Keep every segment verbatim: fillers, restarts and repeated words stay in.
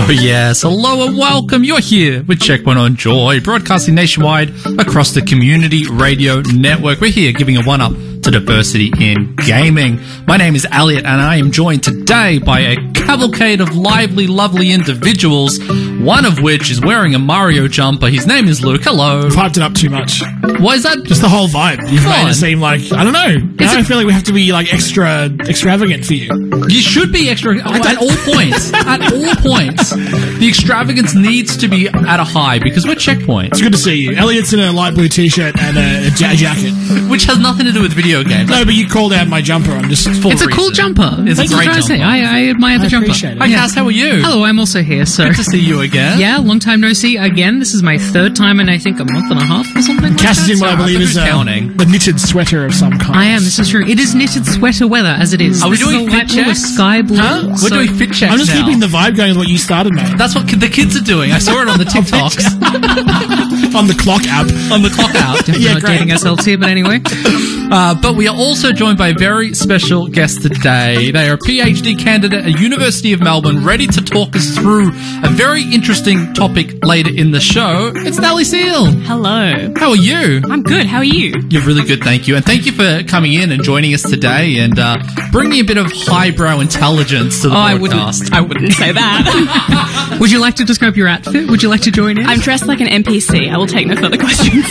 Oh yes, hello and welcome. You're here with Checkpoint on Joy, broadcasting nationwide across the Community Radio Network. We're here giving a one-up to diversity in gaming. My name is Elliot and I am joined today by a cavalcade of lively, lovely individuals, one of which is wearing a Mario jumper. His name is Luke. Hello. You've hyped it up too much. Why is that? Just the whole vibe. You've Come made on. it seem like, I don't know. Now I feel like we have to be like extra extravagant for you. You should be extra at all points. At all points. The extravagance needs to be at a high because we're Checkpoint. It's good to see you. Elliot's in a light blue t-shirt and a, a ja- jacket. Which has nothing to do with video games. No, but you called out my jumper. I'm just full It's a cool jumper. It's That's a what great I'm trying to say. jumper. I, I admire the I jumper. appreciate it. Hi, Cass, how are you? Hello, I'm also here. So Good to see you again. yeah, long time no see. Again, this is my third time in I think a month and a half or something. Like Cass that. is in what I So- believe who's is uh, counting? the knitted sweater of some kind. I am. This is true. It is knitted sweater weather as it is. Are we this doing is a fit light blue with checks? sky blue. Huh? We're so- doing fit checks I'm just now. keeping the vibe going with what you started, mate. That's what ki- the kids are doing. I saw it on the TikToks. On the clock app. on the clock out. Definitely Yeah, not great. dating ourselves here, but anyway. Uh, but we are also joined by a very special guest today. They are a PhD candidate at University of Melbourne, ready to talk us through a very interesting topic later in the show. It's Nally Seal. Hello. How are you? I'm good. How are you? You're really good, thank you. And thank you for coming in and joining us today and uh, bringing a bit of highbrow intelligence to the Oh, I podcast. wouldn't. I wouldn't say that. Would you like to describe your outfit? Would you like to join in? I'm dressed like an N P C. I will take no further questions.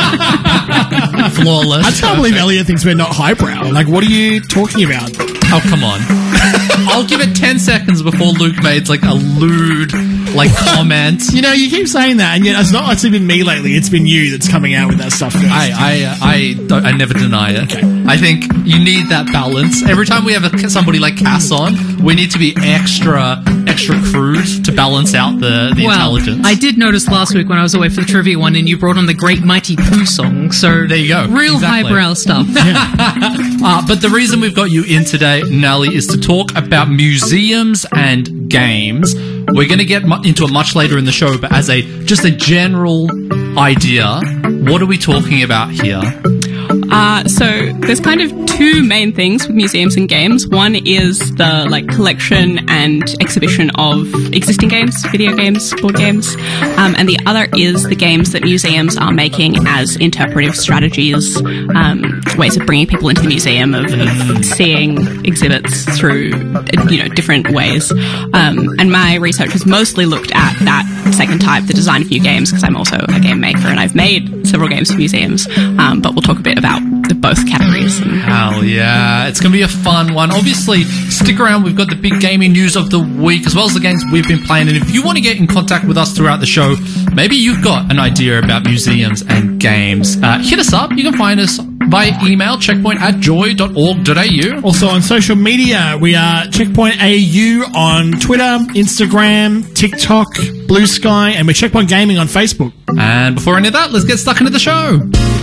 Flawless. I can't believe Elliot thinks we're not highbrow. Like, what are you talking about? Oh, come on. I'll give it ten seconds before Luke made like a lewd like comment. You know, you keep saying that, and yet it's not actually been me lately. It's been you that's coming out with that stuff first. I I I, don't, I never deny it. Okay. I think you need that balance. Every time we have a, somebody like Cass on, we need to be extra extra crude to balance out the, the well, intelligence. I did notice last week when I was away for the trivia one, and you brought on the Great Mighty Pooh song. So There you go. real Exactly. highbrow stuff. Uh, but the reason we've got you in today, Nelly, is to talk about museums and games. We're going to get mu- into it much later in the show, but as a just a general idea, what are we talking about here? Uh, so there's kind of two main things with museums and games. One is the like collection and exhibition of existing games, video games, board games, um, and the other is the games that museums are making as interpretive strategies, um, ways of bringing people into the museum, of, of seeing exhibits through you know different ways. Um, and my research has mostly looked at that second type, the design of new games, because I'm also a game maker and I've made several games for museums. Um, but we'll talk a bit about the both categories. And Hell yeah. It's going to be a fun one. Obviously, stick around. We've got the big gaming news of the week as well as the games we've been playing. And if you want to get in contact with us throughout the show, maybe you've got an idea about museums and games, uh, hit us up. You can find us via email, checkpoint at joy dot org dot a u. Also on social media, we are Checkpoint A U on Twitter, Instagram, TikTok, Blue Sky, and we're Checkpoint Gaming on Facebook. And before any of that, let's get stuck into the show.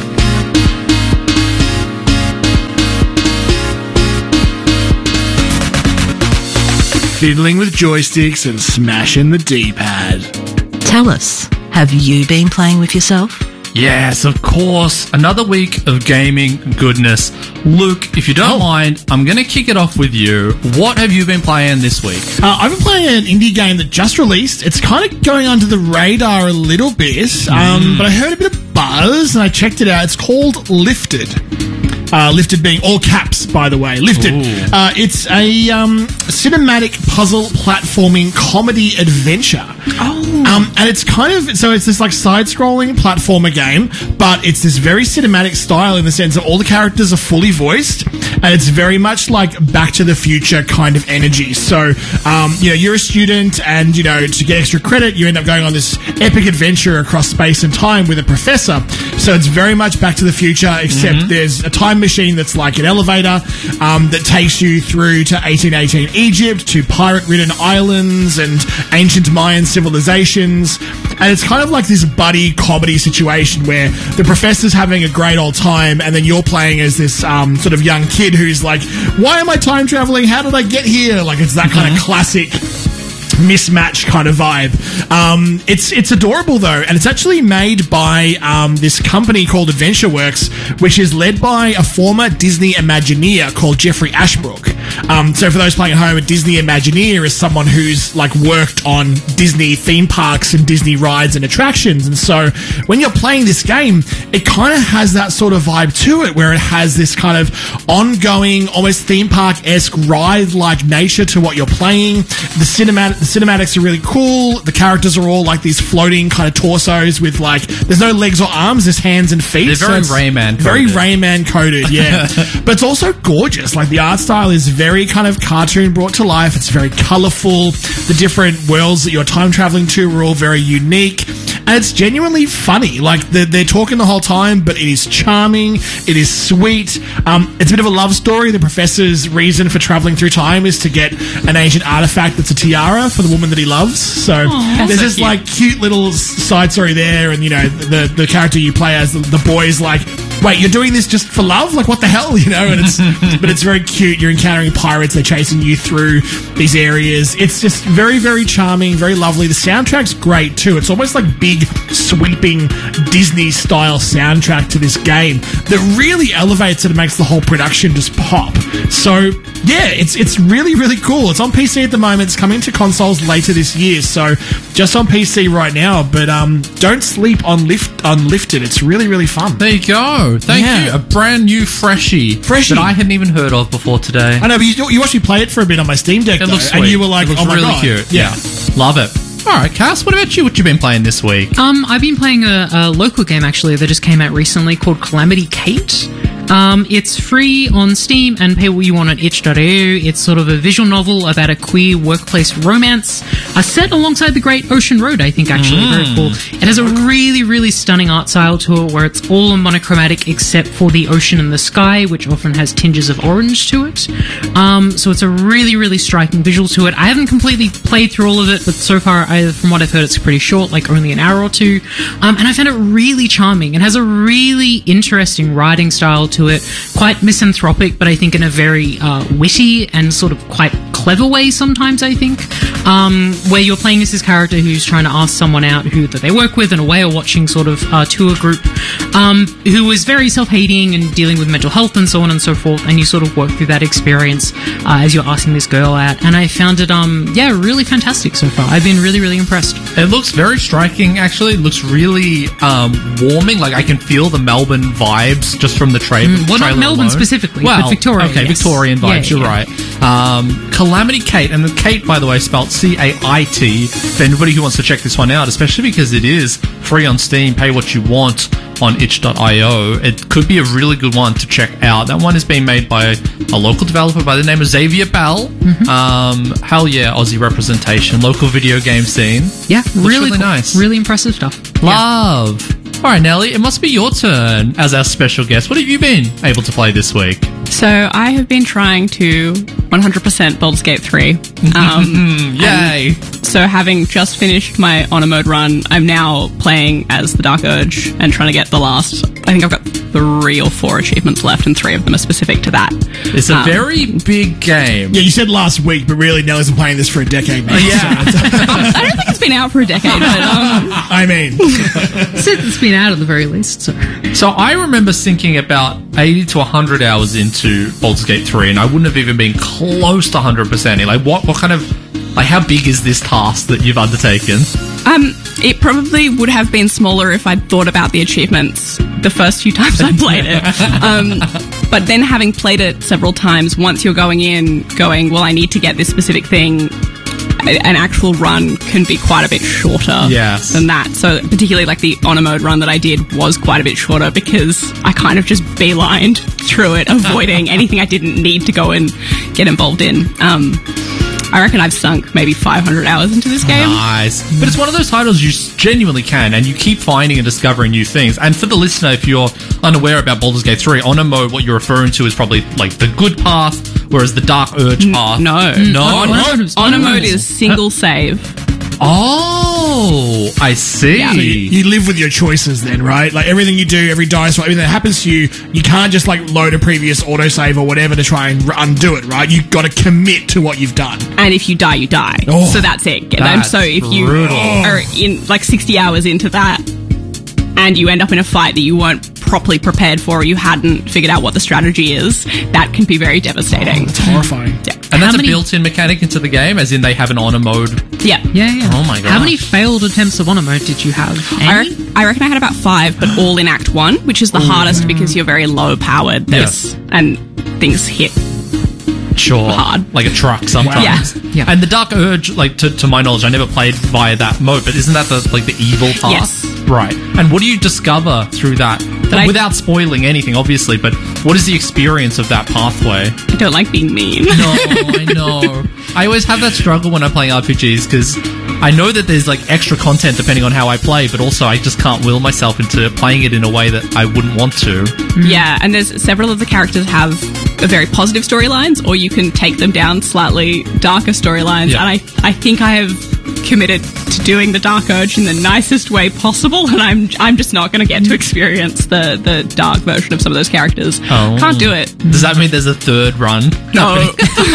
Fiddling with joysticks and smashing the D-pad. Tell us, have you been playing with yourself? Yes, of course. Another week of gaming goodness. Luke, if you don't mind, I'm going to kick it off with you. What have you been playing this week? Uh, I've been playing an indie game that just released. It's kind of going under the radar a little bit, um, but I heard a bit of buzz and I checked it out. It's called Lifted. Uh, Lifted being all caps, by the way. Lifted. Ooh. Uh, it's a um, cinematic puzzle platforming comedy adventure. oh, Um, and it's kind of, so it's this like side-scrolling platformer game, but it's this very cinematic style in the sense that all the characters are fully voiced, and it's very much like Back to the Future kind of energy. So, um, you know, you're a student, and, you know, to get extra credit, you end up going on this epic adventure across space and time with a professor. So it's very much Back to the Future, except there's a time machine that's like an elevator um, that takes you through to eighteen eighteen Egypt, to pirate-ridden islands and ancient Mayan civilizations. And it's kind of like this buddy comedy situation where the professor's having a great old time and then you're playing as this um, sort of young kid who's like, why am I time traveling? How did I get here? Like, it's that kind of classic mismatch kind of vibe. Um, it's it's adorable though, and it's actually made by um, this company called AdventureWorks, which is led by a former Disney Imagineer called Jeffrey Ashbrook. Um, so for those playing at home, a Disney Imagineer is someone who's like worked on Disney theme parks and Disney rides and attractions. And so when you're playing this game, it kind of has that sort of vibe to it, where it has this kind of ongoing, almost theme park-esque ride-like nature to what you're playing. The cinematic, the cinematics are really cool. The characters are all like these floating kind of torsos with like, there's no legs or arms, there's hands and feet. They're very so Rayman coded. Very Rayman coded, yeah. But it's also gorgeous. Like the art style is very kind of cartoon brought to life. It's very colourful. The different worlds that you're time traveling to are all very unique. And it's genuinely funny. Like they're, they're talking the whole time, but it is charming. It is sweet. Um, it's a bit of a love story. The professor's reason for traveling through time is to get an ancient artifact that's a tiara for the woman that he loves. So Aww, there's so this cute. like cute little s- side story there. And you know, the the character you play as, the, the boy is like, wait, you're doing this just for love? Like what the hell? You know, and it's but it's very cute. You're encountering pirates. They're chasing you through these areas. It's just very, very charming, very lovely. The soundtrack's great too. It's almost like big, sweeping Disney-style soundtrack to this game that really elevates it and makes the whole production just pop. So yeah, it's it's really, really cool. It's on P C at the moment. It's coming to consoles later this year. So just on P C right now. But um, don't sleep on lift unlifted. It's really, really fun. There you go. Thank Yeah. you. A brand new freshie, Freshie. that I hadn't even heard of before today. I know, but you, you actually played it for a bit on my Steam Deck, It though, looks sweet. and you were like, it looks "Oh my really god, cute." yeah." Love it. All right, Cass, what about you? What you been playing this week? Um, I've been playing a, a local game actually that just came out recently called Calamity Kate. Um, it's free on Steam and pay what you want on itch dot i o. It's sort of a visual novel about a queer workplace romance, uh, set alongside the Great Ocean Road, I think, actually. Very cool. It has a really, really stunning art style to it where it's all monochromatic except for the ocean and the sky, which often has tinges of orange to it. Um, so it's a really, really striking visual to it. I haven't completely played through all of it, but so far, I, from what I've heard, it's pretty short, like only an hour or two. Um, and I found it really charming. It has a really interesting writing style to it, quite misanthropic, but I think in a very uh, witty and sort of quite clever way sometimes, I think, um, where you're playing as this character who's trying to ask someone out who that they work with in a whale watching sort of uh, tour group, um, who is very self-hating and dealing with mental health and so on and so forth, and you sort of work through that experience uh, as you're asking this girl out, and I found it, um, yeah, really fantastic so far. I've been really, really impressed. It looks very striking, actually. It looks really um, warming. Like, I can feel the Melbourne vibes just from the tra- Mm, well, not trailer Melbourne alone. specifically, well, but Victoria, Okay, yes. Victorian vibes, Yeah, you're yeah. right. Um, Calamity Kate, and the Kate, by the way, spelled C A I T, for anybody who wants to check this one out, especially because it is free on Steam, pay what you want on itch dot i o. It could be a really good one to check out. That one is being made by a local developer by the name of Xavier Bell. Mm-hmm. Um, hell yeah, Aussie representation, local video game scene. Yeah, really, really cool. nice. Really impressive stuff. Love. All right, Nelly, it must be your turn as our special guest. What have you been able to play this week? So I have been trying to one hundred percent Baldur's Gate three. Um, Yay. so having just finished my honor mode run, I'm now playing as the Dark Urge and trying to get the last. I think I've got three or four achievements left, and three of them are specific to that. It's a Um, very big game. Yeah, you said last week, but really, Nelly's been playing this for a decade now. Yeah. I don't think it's been out for a decade, but um, I mean, Since it's been out at the very least, so. So I remember sinking about eighty to one hundred hours into Baldur's Gate three, and I wouldn't have even been close to one hundred percent. Like, what, what kind of, like, how big is this task that you've undertaken? um, it probably would have been smaller if I'd thought about the achievements the first few times I played it. Um, but then having played it several times, once you're going in, going, well, I need to get this specific thing, an actual run can be quite a bit shorter Yes. than that. So particularly like the honor mode run that I did was quite a bit shorter because I kind of just beelined through it, avoiding anything I didn't need to go and get involved in. Um, I reckon I've sunk maybe five hundred hours into this game. Nice. But it's one of those titles you s- genuinely can, and you keep finding and discovering new things. And for the listener, if you're unaware about Baldur's Gate three, Honor Mode, what you're referring to is probably like the good path, whereas the Dark Urge path. No. No. Honor Mode is- Honor Honor mode Mode is is- single save. Oh, I see. Yeah. so you, you live with your choices then, right? Like everything you do, every dice roll, everything that happens to you, you can't just like load a previous autosave or whatever to try and r- undo it, right? You've got to commit to what you've done. And if you die, you die. Oh. so that's it. and That's so if you brutal. are in like sixty hours into that and you end up in a fight that you weren't properly prepared for, or you hadn't figured out what the strategy is, that can be very devastating. It's horrifying. Yeah. And that's How many- a built-in mechanic into the game, as in they have an honor mode. Yeah. Yeah, yeah. Oh my How many gosh. failed attempts of honor mode did you have? I, Any? re- I reckon I had about five, but all in Act One, which is the hardest because you're very low powered. There's and things hit. Sure. Hard. Like a truck sometimes. Yeah. Yeah. And the Dark Urge, like, to, to my knowledge, I never played via that mode, but isn't that the, like, the evil path? Yes. Right. And what do you discover through that? I- Without spoiling anything, obviously, but what is the experience of that pathway? I don't like being mean. No, I know. I always have that struggle when I'm playing R P Gs, because I know that there's, like, extra content depending on how I play, but also I just can't will myself into playing it in a way that I wouldn't want to. Yeah, and there's several of the characters have very positive storylines, or you can take them down slightly darker storylines. Yeah. And I, I think I have committed to doing the Dark Urge in the nicest way possible, and I'm, I'm just not going to get to experience the, the dark version of some of those characters. Oh. Can't do it. Does that mean there's a third run? No.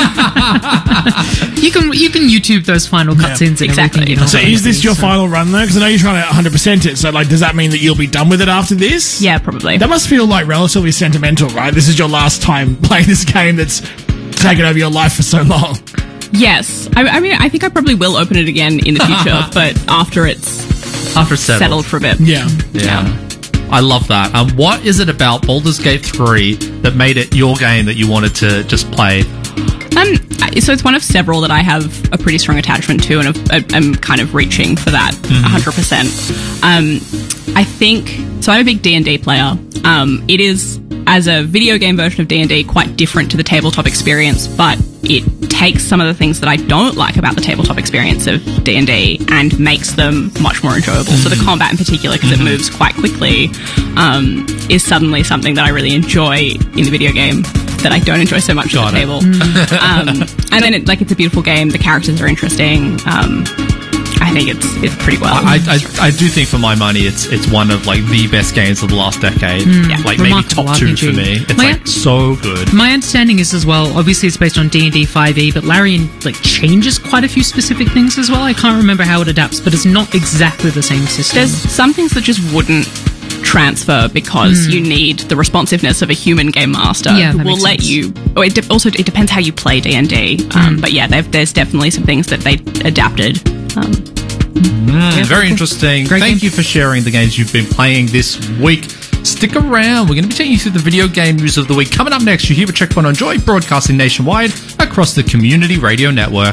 You can you can YouTube those final cutscenes and exactly. everything. You know, So is this your so- final run though? Because I know you're trying to one hundred percent it. So like, does that mean that you'll be done with it after this? Yeah, probably. That must feel like relatively sentimental, right? This is your last time playing this game that's taken over your life for so long. Yes. I, I mean, I think I probably will open it again in the future, but after it's After it's settled. settled for a bit. Yeah. Yeah. I love that. Um, what is it about Baldur's Gate three that made it your game that you wanted to just play? Um, I- so it's one of several that I have a pretty strong attachment to, and I've- I- I'm kind of reaching for that one hundred percent. Um, I think so. I'm a big D and D player. Um, it is, as a video game version of D and D, quite different to the tabletop experience, but it takes some of the things that I don't like about the tabletop experience of D and D and makes them much more enjoyable. So the combat in particular, because it moves quite quickly, um, is suddenly something that I really enjoy in the video game that I don't enjoy so much Got at it. the table. um, and then, it, like, it's a beautiful game. The characters are interesting. Um, I think it's it's pretty well. I, I I do think for my money, it's it's one of like the best games of the last decade. Yeah. Like maybe Remarkable top two R P G. for me. It's My- like so good. My understanding is as well, obviously it's based on D and D five e, but Larian like changes quite a few specific things as well. I can't remember how it adapts, but it's not exactly the same system. There's some things that just wouldn't transfer because you need the responsiveness of a human game master Yeah, who that will makes let sense. you. Oh, it de- also, it depends how you play D and D. Um, but yeah, they've- there's definitely some things that they adapted. Um, Mm, very interesting. Great Thank game. you for sharing the games you've been playing this week. Stick around. We're going to be taking you through the video game news of the week. Coming up next, you're here with Checkpoint on Joy, broadcasting nationwide across the Community Radio Network.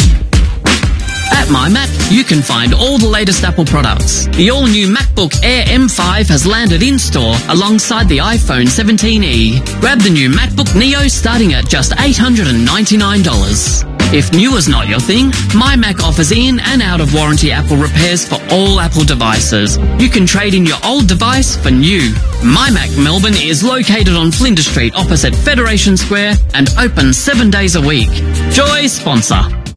At MyMac, you can find all the latest Apple products. The all-new MacBook Air M five has landed in-store alongside the iPhone seventeen e. Grab the new MacBook Neo starting at just eight hundred ninety-nine dollars. If new is not your thing, MyMac offers in and out-of-warranty Apple repairs for all Apple devices. You can trade in your old device for new. MyMac Melbourne is located on Flinders Street opposite Federation Square and open seven days a week. Joy sponsor.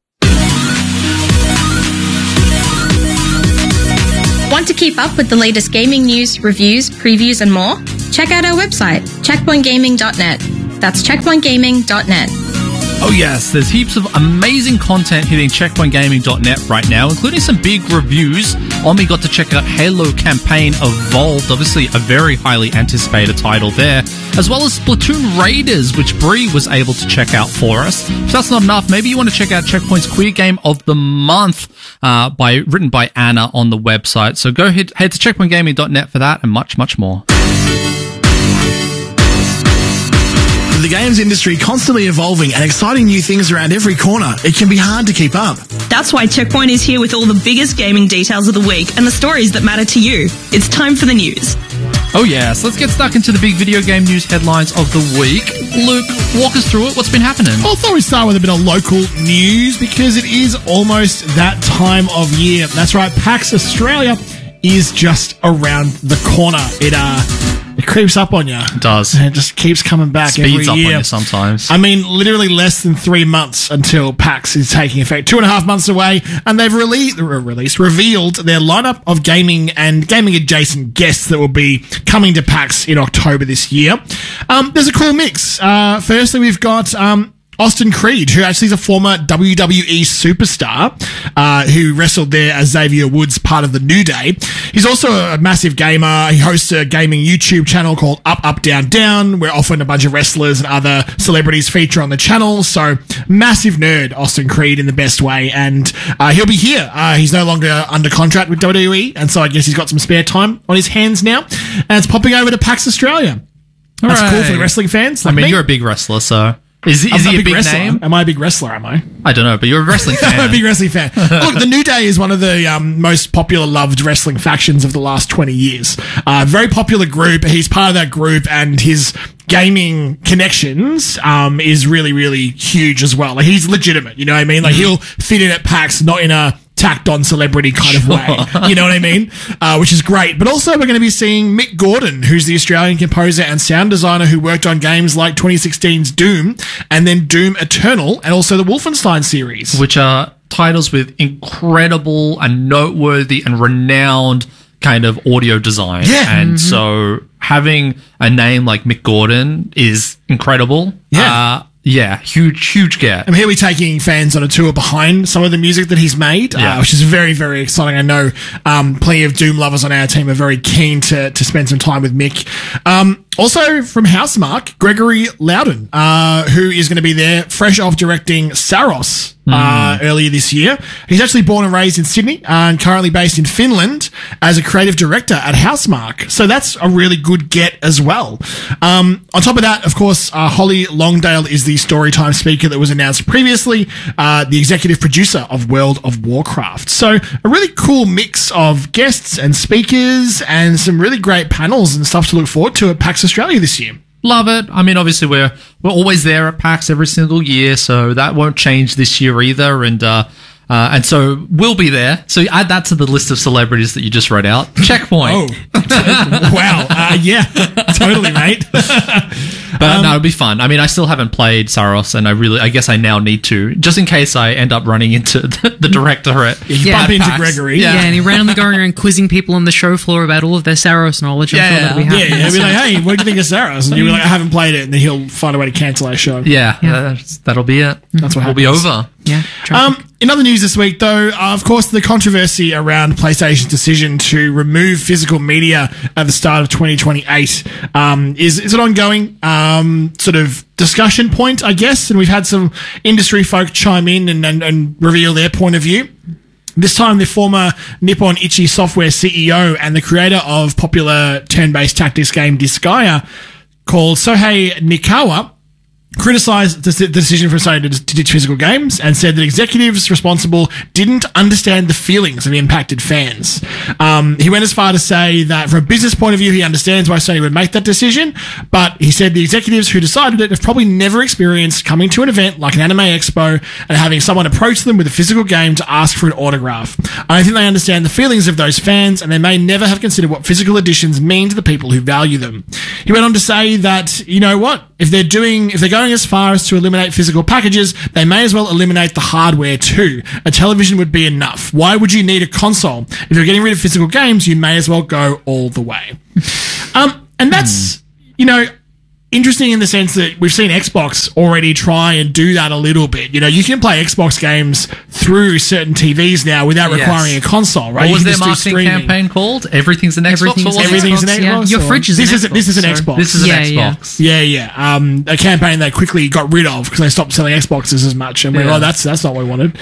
Want to keep up with the latest gaming news, reviews, previews, and more? Check out our website, checkpoint gaming dot net. That's checkpoint gaming dot net. Oh yes, there's heaps of amazing content hitting checkpoint gaming dot net right now, including some big reviews. Omi got to check out Halo Campaign Evolved, obviously a very highly anticipated title there, as well as Splatoon Raiders, which Bree was able to check out for us. If that's not enough, maybe you want to check out Checkpoint's Queer Game of the Month, uh, by written by Anna on the website. So go ahead, head to checkpoint gaming dot net for that and much, much more. The games industry constantly evolving and exciting new things around every corner. It can be hard to keep up. That's why Checkpoint is here with all the biggest gaming details of the week and the stories that matter to you. It's time for the news. Oh yes, let's get stuck into the big video game news headlines of the week. Luke, walk us through it. What's been happening? I thought we'd start with a bit of local news because it is almost that time of year. That's right, PAX Australia is just around the corner. It uh, it creeps up on you. It does. And it just keeps coming back Speeds every up year. on you sometimes. I mean, literally less than three months until PAX is taking effect. Two and a half months away, and they've rele- re- released, revealed their lineup of gaming and gaming-adjacent guests that will be coming to PAX in October this year. Um, there's a cool mix. Uh, firstly, we've got... Um, Austin Creed, who actually is a former W W E superstar, uh, who wrestled there as Xavier Woods, part of the New Day. he's also a massive gamer. He hosts a gaming YouTube channel called Up, Up, Down, Down, where often a bunch of wrestlers and other celebrities feature on the channel. So, massive nerd, Austin Creed, in the best way. And uh, he'll be here. Uh, he's no longer under contract with W W E, and so I guess he's got some spare time on his hands now. And it's popping over to PAX Australia. That's Hooray. cool for the wrestling fans. I Like mean, me. you're a big wrestler, so is, is I'm he a a big big wrestler. name? Am I a big wrestler, am I? I don't know, but you're a wrestling fan. I'm a big wrestling fan. Look, the New Day is one of the um, most popular, loved wrestling factions of the last twenty years. Uh, very popular group. He's part of that group, and his gaming connections um, is really, really huge as well. Like, he's legitimate, you know what I mean? Like, he'll fit in at PAX, not in a tacked on celebrity kind of way. You know what I mean? Uh, which is great. But also, we're going to be seeing Mick Gordon, who's the Australian composer and sound designer who worked on games like twenty sixteen's Doom, and then Doom Eternal, and also the Wolfenstein series. Which are titles with incredible and noteworthy and renowned kind of audio design. Yeah. And so having a name like Mick Gordon is incredible. Yeah. Uh, yeah, huge, huge get. And he'll be taking fans on a tour behind some of the music that he's made, Yeah. uh, which is very, very exciting. I know um, plenty of Doom lovers on our team are very keen to, to spend some time with Mick. Um, also from Housemarque, Gregory Loudon, uh, who is going to be there fresh off directing Saros uh, earlier this year. He's actually born and raised in Sydney uh, and currently based in Finland as a creative director at Housemarque. So that's a really good get as well. Um, on top of that, of course, uh, Holly Longdale is the Storytime speaker that was announced previously, uh, the executive producer of World of Warcraft. So a really cool mix of guests and speakers and some really great panels and stuff to look forward to at PAX Australia this year. Love it. I mean, obviously we're we're always there at PAX every single year, so that won't change this year either. And uh, uh, and so we'll be there. So add that to the list of celebrities that you just read out. Checkpoint. Oh, wow. Uh, yeah, totally, mate. But no, it'll be fun. I mean, I still haven't played Saros, and I really, I guess I now need to, just in case I end up running into the, the directorate. You Yeah. bump into PAX. Gregory. Yeah, and he randomly going around quizzing people on the show floor about all of their Saros knowledge. I'm Yeah, sure that'll be yeah. Yeah, happening. yeah, he'll be like, hey, what do you think of Saros? And you'll be like, I haven't played it. And then he'll find a way to cancel our show. Yeah, that's, that'll be it. That's what We'll be happens. over. Yeah. traffic. Um, in other news this week, though, uh, of course, the controversy around PlayStation's decision to remove physical media at the start of twenty twenty-eight um, is, is an ongoing um, sort of discussion point, I guess. And we've had some industry folk chime in and, and, and reveal their point of view. This time, the former Nippon Ichi Software C E O and the creator of popular turn-based tactics game Disgaea, called Sohei Nikawa, criticised the decision from Sony to, to ditch physical games and said that executives responsible didn't understand the feelings of impacted fans. Um, he went as far to say that from a business point of view, he understands why Sony would make that decision, but he said the executives who decided it have probably never experienced coming to an event like an anime expo and having someone approach them with a physical game to ask for an autograph. I don't think they understand the feelings of those fans, and they may never have considered what physical editions mean to the people who value them. He went on to say that, you know what, if they're doing, if they're going as far as to eliminate physical packages, they may as well eliminate the hardware too. A television would be enough. Why would you need a console? If you're getting rid of physical games, you may as well go all the way. Um, and that's, you know, interesting in the sense that we've seen Xbox already try and do that a little bit. You know, you can play Xbox games through certain T Vs now without Yes. requiring a console, right? What You was can their just do marketing streaming. campaign called? Everything's an Xbox? Everything's What was it? Everything's an Xbox, yeah. Xbox. Your or- fridge is this an is a, this is an Xbox, so- Xbox. This is an Yeah, yeah. Xbox. Yeah, yeah. Um, a campaign they quickly got rid of because they stopped selling Xboxes as much, and we went, Yeah. oh, that's that's not what we wanted.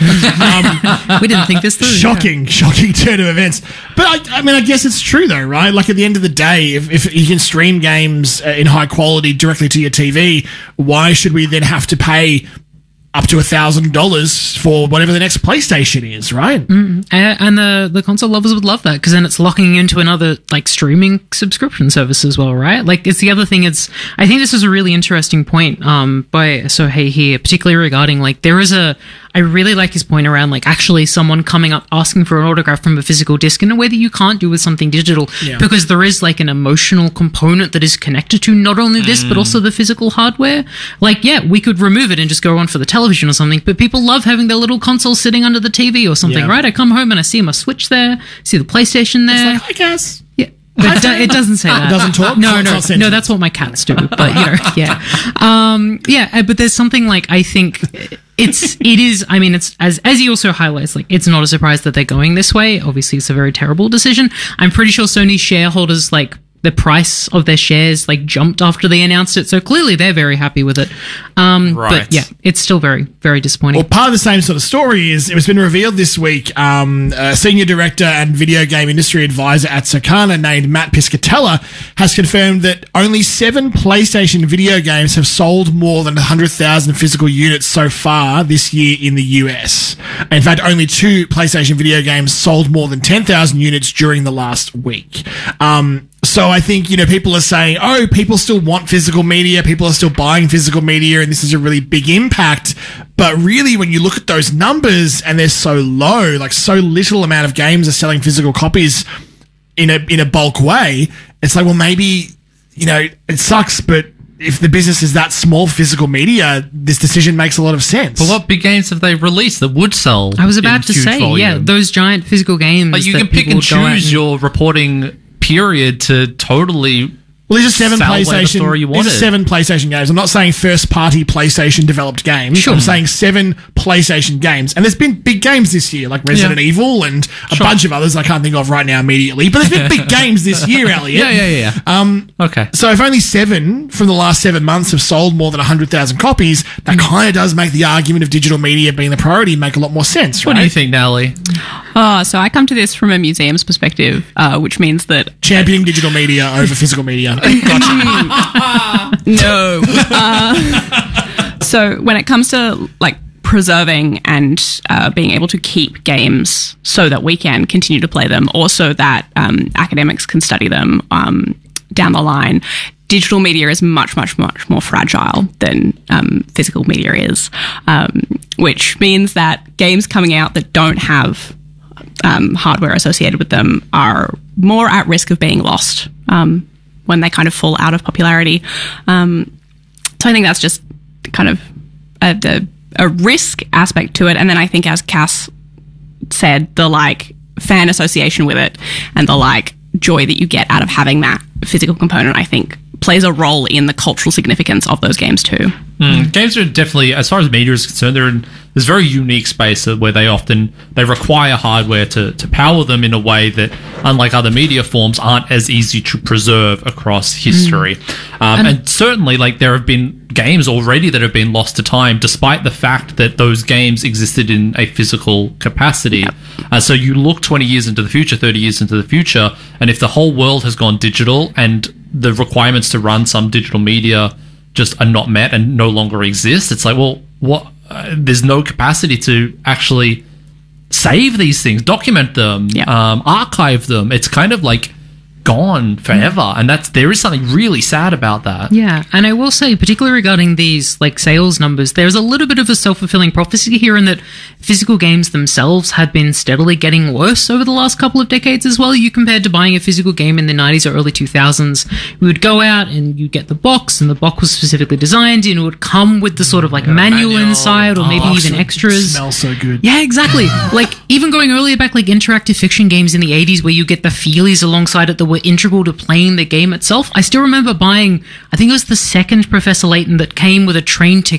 Um, we didn't think this through. shocking, shocking turn of events. But I, I mean, I guess it's true though, right? Like at the end of the day, if, if you can stream games uh, in high quality directly to your T V, why should we then have to pay up to a thousand dollars for whatever the next PlayStation is, right? And, and the, the console lovers would love that because then it's locking you into another like streaming subscription service as well, right? Like it's the other thing. It's I think this is a really interesting point um, by Sohei here, particularly regarding like there is a. I really like his point around like actually someone coming up asking for an autograph from a physical disc in a way that you can't do with something digital Yeah. because there is like an emotional component that is connected to not only this but also the physical hardware. Like yeah, we could remove it and just go on for the television or something, but people love having their little console sitting under the T V or something, Yeah. right? I come home and I see my Switch there, see the PlayStation there. It's like, I guess. Yeah. But it, do- it doesn't say that. It doesn't talk? No, It's no, not sentient. no. That's what my cats do. But you know, yeah, um, yeah. uh, But there's something like I think it's it is. I mean, it's as as he also highlights. Like, it's not a surprise that they're going this way. Obviously, it's a very terrible decision. I'm pretty sure Sony shareholders like. The price of their shares like jumped after they announced it, so clearly they're very happy with it. Um, Right. But yeah, it's still very, very disappointing. Well, part of the same sort of story is it was been revealed this week. Um, a senior director and video game industry advisor at Circana named Matt Piscatella has confirmed that only seven PlayStation video games have sold more than one hundred thousand physical units so far this year in the U S. In fact, only two PlayStation video games sold more than ten thousand units during the last week. Um, So I think, you know, people are saying, oh, people still want physical media, people are still buying physical media, and this is a really big impact. But really, when you look at those numbers and they're so low, like so little amount of games are selling physical copies in a in a bulk way, it's like, well, maybe, you know, it sucks, but if the business is that small physical media, this decision makes a lot of sense. But what big games have they released that would sell? I was in about to huge say, volume? yeah, those giant physical games. Like, you that can pick people and would go out choose your reporting period to totally. Well, these are seven sell whatever PlayStation. story you These wanted. are seven PlayStation games. I'm not saying first-party PlayStation developed games. Sure. I'm saying seven PlayStation games, and there's been big games this year, like Resident Yeah. Evil and a Sure. bunch of others I can't think of right now immediately. But there's been big games this year, Elliot. Yeah, yeah, yeah. Um, Okay. So if only seven from the last seven months have sold more than one hundred thousand copies, that kind of does make the argument of digital media being the priority make a lot more sense, What right? do you think, Natalie? Oh, so I come to this from a museum's perspective, uh, which means that Championing digital media over physical media. Gotcha. no. Uh, so when it comes to like preserving and uh, being able to keep games so that we can continue to play them, or so that um, academics can study them um, down the line, digital media is much, much, much more fragile than um, physical media is, um, which means that games coming out that don't have um, hardware associated with them are more at risk of being lost um, when they kind of fall out of popularity. Um, so I think that's just kind of a, the, a risk aspect to it. And then I think, as Cass said, the like fan association with it and the like joy that you get out of having that physical component, I think, plays a role in the cultural significance of those games too. Mm, games are definitely, as far as media is concerned, they're in this very unique space where they often they require hardware to, to power them in a way that, unlike other media forms, aren't as easy to preserve across history. Mm. Um, and, and certainly, like, there have been games already that have been lost to time, despite the fact that those games existed in a physical capacity. Yep. Uh, so you look twenty years into the future, thirty years into the future, and if the whole world has gone digital and the requirements to run some digital media just are not met and no longer exist, it's like, well, what? Uh, there's no capacity to actually save these things, document them, yeah. um, archive them. It's kind of like gone forever, mm. and that's there is something really sad about that. Yeah, and I will say, particularly regarding these like sales numbers, there's a little bit of a self-fulfilling prophecy here in that physical games themselves have been steadily getting worse over the last couple of decades as well. You compared to buying a physical game in the nineties or early two thousands, we would go out and you'd get the box, and the box was specifically designed, and it would come with the sort of like yeah, manual, manual inside, or oh, maybe even extras. Smells so good. Yeah, exactly. Like even going earlier back, like interactive fiction games in the eighties, where you get the feelies alongside it that were integral to playing the game itself. I still remember buying, I think it was the second Professor Layton that came with a train ticket